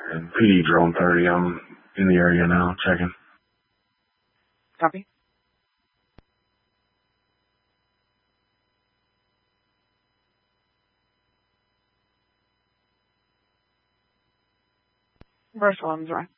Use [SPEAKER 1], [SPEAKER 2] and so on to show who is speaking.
[SPEAKER 1] And PD drone 30, I'm in the area now, checking.
[SPEAKER 2] Copy. First one's right.